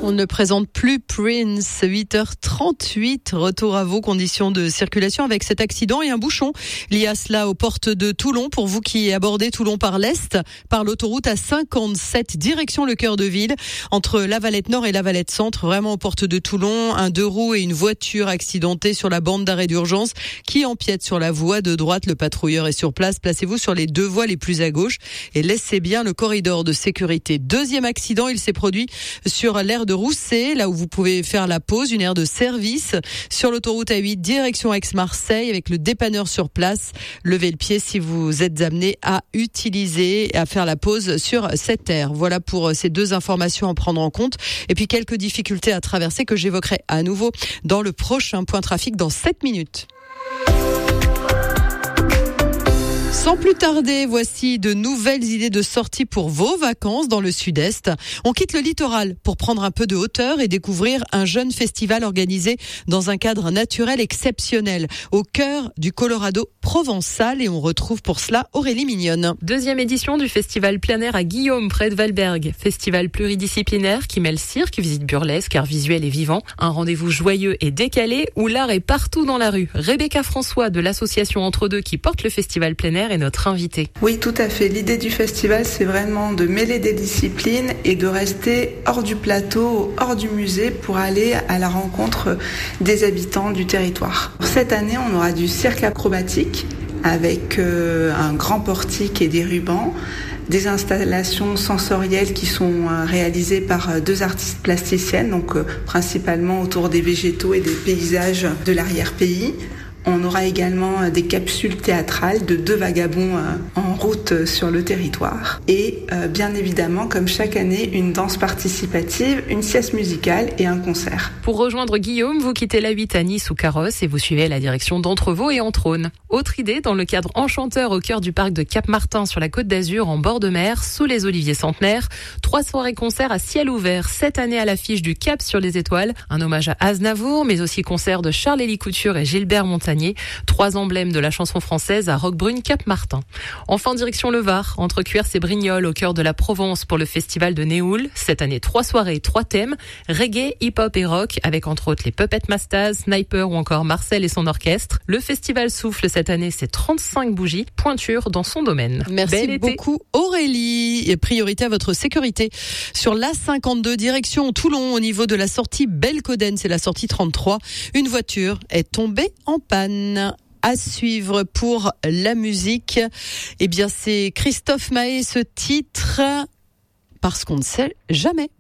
On ne présente plus Prince, 8h38, retour à vos conditions de circulation avec cet accident et un bouchon lié à cela aux portes de Toulon. Pour vous qui abordez Toulon par l'est, par l'autoroute A57, direction le cœur de ville, entre La Valette Nord et La Valette Centre, vraiment aux portes de Toulon, un 2 roues et une voiture accidentée sur la bande d'arrêt d'urgence qui empiète sur la voie de droite. Le patrouilleur est sur place. Placez-vous sur les deux voies les plus à gauche et laissez bien le corridor de sécurité. Deuxième accident, il s'est produit sur l'aire de Rousset, là où vous pouvez faire la pause, une aire de service sur l'autoroute A8 direction Aix-Marseille avec le dépanneur sur place. Levez le pied si vous êtes amené à utiliser, à faire la pause sur cette aire. Voilà pour ces deux informations à prendre en compte. Et puis quelques difficultés à traverser que j'évoquerai à nouveau dans le prochain point trafic dans 7 minutes. Sans plus tarder, voici de nouvelles idées de sortie pour vos vacances dans le sud-est. On quitte le littoral pour prendre un peu de hauteur et découvrir un jeune festival organisé dans un cadre naturel exceptionnel, au cœur du Colorado provençal. Et on retrouve pour cela Aurélie Mignonne. Deuxième édition du festival plein air à Guillaume, près de Valberg. Festival pluridisciplinaire qui mêle cirque, visite burlesque, art visuel et vivant. Un rendez-vous joyeux et décalé où l'art est partout dans la rue. Rebecca François de l'association Entre Deux qui porte le festival plein air est notre invitée. Oui, tout à fait. L'idée du festival, c'est vraiment de mêler des disciplines et de rester hors du plateau, hors du musée pour aller à la rencontre des habitants du territoire. Cette année, on aura du cirque acrobatique avec un grand portique et des rubans, des installations sensorielles qui sont réalisées par deux artistes plasticiennes, donc principalement autour des végétaux et des paysages de l'arrière-pays. On aura également des capsules théâtrales de deux vagabonds en route sur le territoire. Et bien évidemment, comme chaque année, une danse participative, une sieste musicale et un concert. Pour rejoindre Guillaume, vous quittez la 8 à Nice ou Carrosse et vous suivez la direction d'Entrevaux et Entrône. Autre idée, dans le cadre enchanteur au cœur du parc de Cap-Martin sur la Côte d'Azur, en bord de mer, sous les oliviers centenaires. 3 soirées-concerts à ciel ouvert, cette année à l'affiche du Cap sur les étoiles. Un hommage à Aznavour, mais aussi concert de Charles-Élie Couture et Gilbert Montagnier. 3 emblèmes de la chanson française à Roquebrune, Cap-Martin. Enfin, direction le Var, entre Cuers et Brignoles, au cœur de la Provence pour le festival de Néoul. Cette année, 3 soirées, 3 thèmes, reggae, hip-hop et rock, avec entre autres les Puppet Masters, Sniper ou encore Marcel et son orchestre. Le festival souffle cette année ses 35 bougies, pointure dans son domaine. Merci beaucoup Aurélie. Et priorité à votre sécurité. Sur l'A52, direction Toulon, au niveau de la sortie Belcoden, c'est la sortie 33. Une voiture est tombée en panne. À suivre pour la musique, eh bien c'est Christophe Maé, ce titre, parce qu'on ne sait jamais.